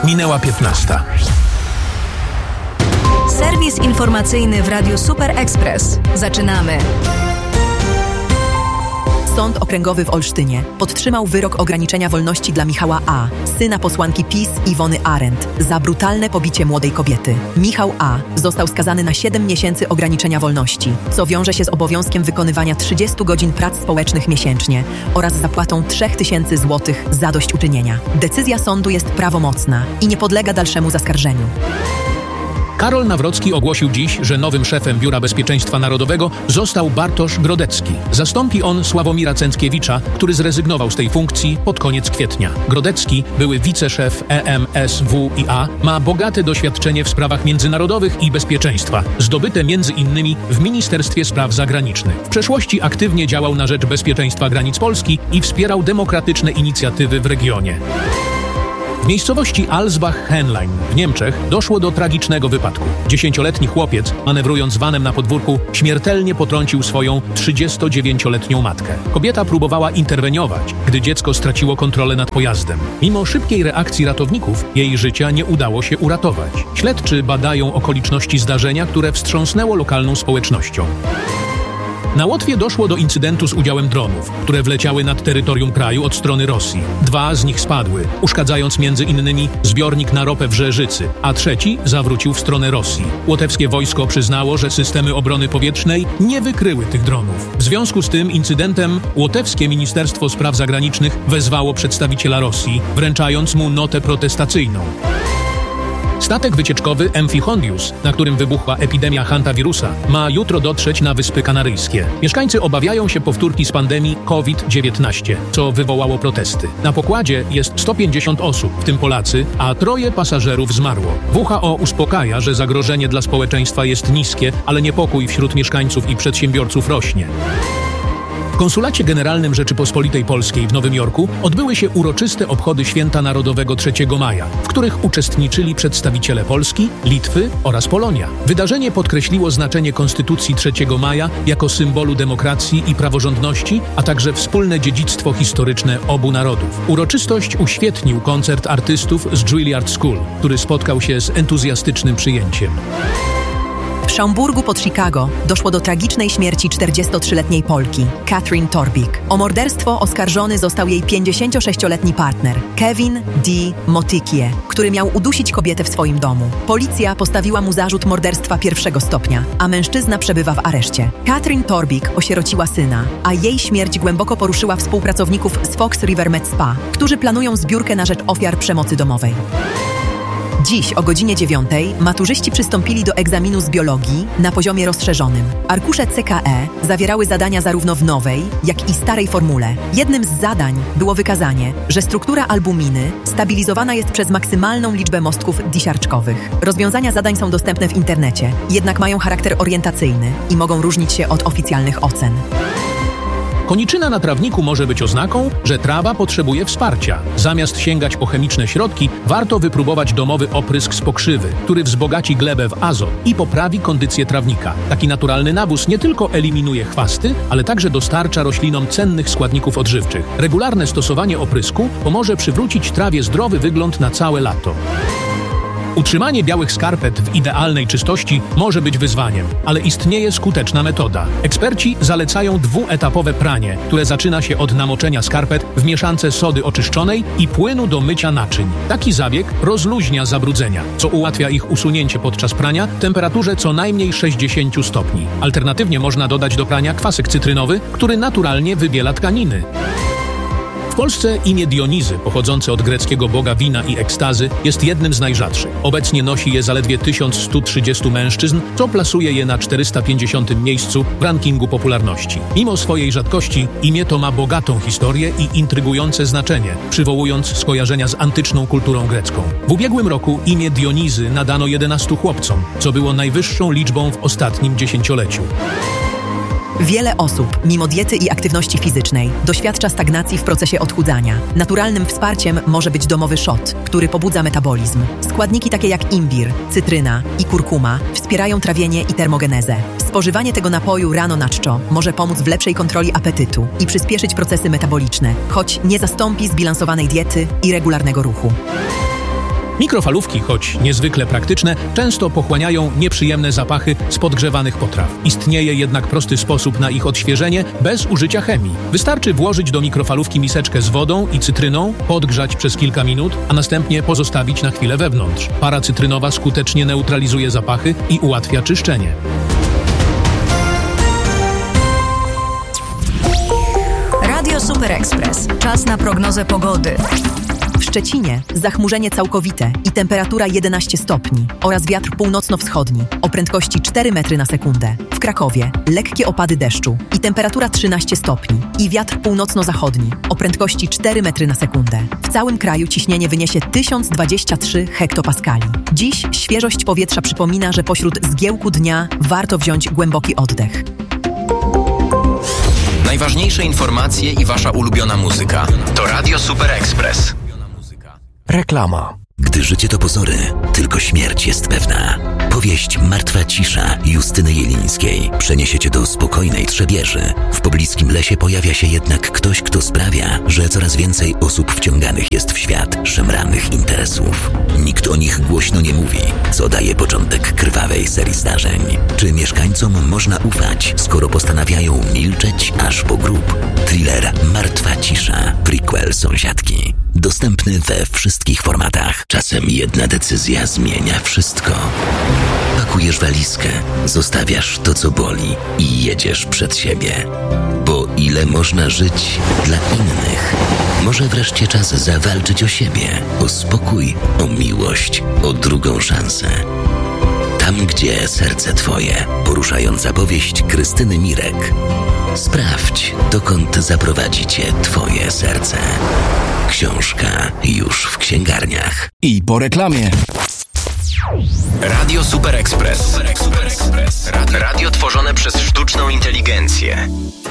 Minęła 15. Serwis informacyjny w Radiu Super Express. Zaczynamy. Sąd Okręgowy w Olsztynie podtrzymał wyrok ograniczenia wolności dla Michała A., syna posłanki PiS Iwony Arendt, za brutalne pobicie młodej kobiety. Michał A. został skazany na 7 miesięcy ograniczenia wolności, co wiąże się z obowiązkiem wykonywania 30 godzin prac społecznych miesięcznie oraz zapłatą 3000 zł zadośćuczynienia. Decyzja sądu jest prawomocna i nie podlega dalszemu zaskarżeniu. Karol Nawrocki ogłosił dziś, że nowym szefem Biura Bezpieczeństwa Narodowego został Bartosz Grodecki. Zastąpi on Sławomira Cęckiewicza, który zrezygnował z tej funkcji pod koniec kwietnia. Grodecki, były wiceszef EMSWiA, ma bogate doświadczenie w sprawach międzynarodowych i bezpieczeństwa, zdobyte m.in. w Ministerstwie Spraw Zagranicznych. W przeszłości aktywnie działał na rzecz bezpieczeństwa granic Polski i wspierał demokratyczne inicjatywy w regionie. W miejscowości Alsbach-Henlein w Niemczech doszło do tragicznego wypadku. 10-letni chłopiec, manewrując vanem na podwórku, śmiertelnie potrącił swoją 39-letnią matkę. Kobieta próbowała interweniować, gdy dziecko straciło kontrolę nad pojazdem. Mimo szybkiej reakcji ratowników, jej życia nie udało się uratować. Śledczy badają okoliczności zdarzenia, które wstrząsnęło lokalną społecznością. Na Łotwie doszło do incydentu z udziałem dronów, które wleciały nad terytorium kraju od strony Rosji. 2 z nich spadły, uszkadzając m.in. zbiornik na ropę w Rzeżycy, a 3 zawrócił w stronę Rosji. Łotewskie wojsko przyznało, że systemy obrony powietrznej nie wykryły tych dronów. W związku z tym incydentem łotewskie Ministerstwo Spraw Zagranicznych wezwało przedstawiciela Rosji, wręczając mu notę protestacyjną. Statek wycieczkowy MV Hondius, na którym wybuchła epidemia hantawirusa, ma jutro dotrzeć na Wyspy Kanaryjskie. Mieszkańcy obawiają się powtórki z pandemii COVID-19, co wywołało protesty. Na pokładzie jest 150 osób, w tym Polacy, a 3 pasażerów zmarło. WHO uspokaja, że zagrożenie dla społeczeństwa jest niskie, ale niepokój wśród mieszkańców i przedsiębiorców rośnie. W Konsulacie Generalnym Rzeczypospolitej Polskiej w Nowym Jorku odbyły się uroczyste obchody Święta Narodowego 3 maja, w których uczestniczyli przedstawiciele Polski, Litwy oraz Polonia. Wydarzenie podkreśliło znaczenie Konstytucji 3 maja jako symbolu demokracji i praworządności, a także wspólne dziedzictwo historyczne obu narodów. Uroczystość uświetnił koncert artystów z Juilliard School, który spotkał się z entuzjastycznym przyjęciem. W Schaumburgu pod Chicago doszło do tragicznej śmierci 43-letniej Polki, Catherine Torbik. O morderstwo oskarżony został jej 56-letni partner, Kevin D. Motykie, który miał udusić kobietę w swoim domu. Policja postawiła mu zarzut morderstwa 1. stopnia, a mężczyzna przebywa w areszcie. Catherine Torbik osierociła syna, a jej śmierć głęboko poruszyła współpracowników z Fox River Med Spa, którzy planują zbiórkę na rzecz ofiar przemocy domowej. Dziś o godzinie 9 maturzyści przystąpili do egzaminu z biologii na poziomie rozszerzonym. Arkusze CKE zawierały zadania zarówno w nowej, jak i starej formule. Jednym z zadań było wykazanie, że struktura albuminy stabilizowana jest przez maksymalną liczbę mostków disiarczkowych. Rozwiązania zadań są dostępne w internecie, jednak mają charakter orientacyjny i mogą różnić się od oficjalnych ocen. Koniczyna na trawniku może być oznaką, że trawa potrzebuje wsparcia. Zamiast sięgać po chemiczne środki, warto wypróbować domowy oprysk z pokrzywy, który wzbogaci glebę w azot i poprawi kondycję trawnika. Taki naturalny nawóz nie tylko eliminuje chwasty, ale także dostarcza roślinom cennych składników odżywczych. Regularne stosowanie oprysku pomoże przywrócić trawie zdrowy wygląd na całe lato. Utrzymanie białych skarpet w idealnej czystości może być wyzwaniem, ale istnieje skuteczna metoda. Eksperci zalecają 2-etapowe pranie, które zaczyna się od namoczenia skarpet w mieszance sody oczyszczonej i płynu do mycia naczyń. Taki zabieg rozluźnia zabrudzenia, co ułatwia ich usunięcie podczas prania w temperaturze co najmniej 60 stopni. Alternatywnie można dodać do prania kwasek cytrynowy, który naturalnie wybiela tkaniny. W Polsce imię Dionizy, pochodzące od greckiego boga wina i ekstazy, jest jednym z najrzadszych. Obecnie nosi je zaledwie 1130 mężczyzn, co plasuje je na 450. miejscu w rankingu popularności. Mimo swojej rzadkości, imię to ma bogatą historię i intrygujące znaczenie, przywołując skojarzenia z antyczną kulturą grecką. W ubiegłym roku imię Dionizy nadano 11 chłopcom, co było najwyższą liczbą w ostatnim dziesięcioleciu. Wiele osób, mimo diety i aktywności fizycznej, doświadcza stagnacji w procesie odchudzania. Naturalnym wsparciem może być domowy szot, który pobudza metabolizm. Składniki takie jak imbir, cytryna i kurkuma wspierają trawienie i termogenezę. Spożywanie tego napoju rano na czczo może pomóc w lepszej kontroli apetytu i przyspieszyć procesy metaboliczne, choć nie zastąpi zbilansowanej diety i regularnego ruchu. Mikrofalówki, choć niezwykle praktyczne, często pochłaniają nieprzyjemne zapachy z podgrzewanych potraw. Istnieje jednak prosty sposób na ich odświeżenie bez użycia chemii. Wystarczy włożyć do mikrofalówki miseczkę z wodą i cytryną, podgrzać przez kilka minut, a następnie pozostawić na chwilę wewnątrz. Para cytrynowa skutecznie neutralizuje zapachy i ułatwia czyszczenie. Radio Super Express. Czas na prognozę pogody. W Szczecinie zachmurzenie całkowite i temperatura 11 stopni oraz wiatr północno-wschodni o prędkości 4 metry na sekundę. W Krakowie lekkie opady deszczu i temperatura 13 stopni i wiatr północno-zachodni o prędkości 4 metry na sekundę. W całym kraju ciśnienie wyniesie 1023 hektopaskali. Dziś świeżość powietrza przypomina, że pośród zgiełku dnia warto wziąć głęboki oddech. Najważniejsze informacje i wasza ulubiona muzyka. To Radio Super Express. Reklama. Gdy życie to pozory, tylko śmierć jest pewna. Powieść Martwa cisza Justyny Jelińskiej przeniesie cię do spokojnej Trzebieży. W pobliskim lesie pojawia się jednak ktoś, kto sprawia, że coraz więcej osób wciąganych jest w świat szemranych interesów. Nikt o nich głośno nie mówi, co daje początek krwawej serii zdarzeń. Czy mieszkańcom można ufać, skoro postanawiają milczeć aż po grób? Thriller Martwa cisza, prequel Sąsiadki. Dostępny we wszystkich formatach. Czasem jedna decyzja zmienia wszystko. Pakujesz walizkę, zostawiasz to, co boli i jedziesz przed siebie. Bo ile można żyć dla innych? Może wreszcie czas zawalczyć o siebie, o spokój, o miłość, o drugą szansę. Tam, gdzie serce twoje. Poruszająca powieść Krystyny Mirek. Sprawdź, dokąd zaprowadzi cię twoje serce. Książka już w księgarniach. I po reklamie. Radio Super Express. Radio tworzone przez sztuczną inteligencję.